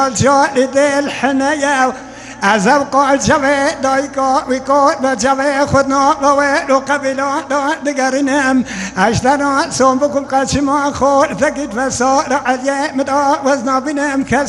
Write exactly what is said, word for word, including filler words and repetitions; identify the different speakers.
Speaker 1: جالي دي الحنية أزوقع الجوي دايقا ويقول بجوي خدنا لوي لو قبيلو لو دقرنم أشتنا سوم بكم قاتشما خور ثقيت فسار عليه مدى وزنا بنم كس